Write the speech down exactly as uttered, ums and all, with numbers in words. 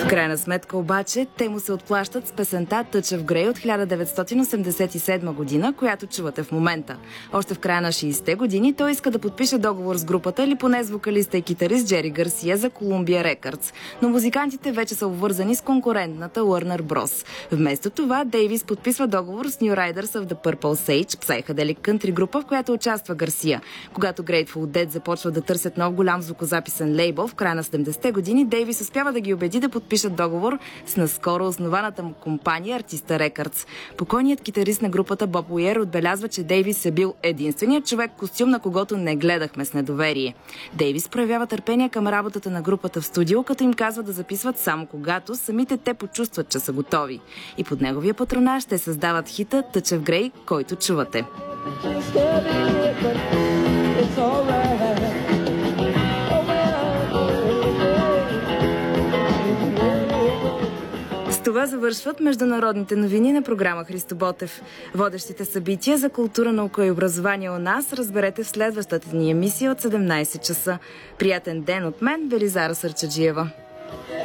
крайна сметка обаче, те му се отплащат с песента Touch of Grey от хиляда деветстотин осемдесет и седма година, която чувате в момента. Още в края на шейсетте години той иска да подпише договор с групата или поне с вокалиста и китарист Джери Гарсия за Columbia Records, но музикантите вече са обвързани с конкурентната Warner Bros. Вместо това, Дейвис подписва договор с New Riders of the Purple Sage, псайхаделик кънтри група, в която участва Гарсия. Когато Grateful Dead започва да търсят нов голям звукозаписен лейбъл в края на седемдесетте години, Дейвис успява да ги убеди да подпишат договор с наскоро основаната му компания Artista Records. Покойният китарист на групата Боб Уиер отбелязва, че Дейвис е бил единственият човек, костюм на когото не гледахме с недоверие. Дейвис проявява търпение към работата на групата в студио, като им казва да записват само когато самите те почувстват, че са готови. И под неговия патронаж ще създават хита Touch of Grey, който чувате. С това завършват международните новини на програма Христо Ботев. Водещите събития за култура, наука и образование у нас разберете в следващата ни емисия от седемнайсет часа. Приятен ден от мен, Велизара Сърчаджиева.